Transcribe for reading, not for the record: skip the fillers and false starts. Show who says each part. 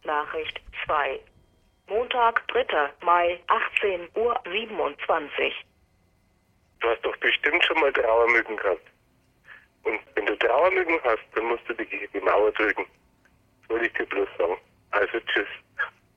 Speaker 1: Nachricht 2. Montag, 3. Mai, 18:27 Uhr.
Speaker 2: Du hast doch bestimmt schon mal Trauermücken gehabt. Und wenn du Trauermücken hast, dann musst du die Mauer drücken.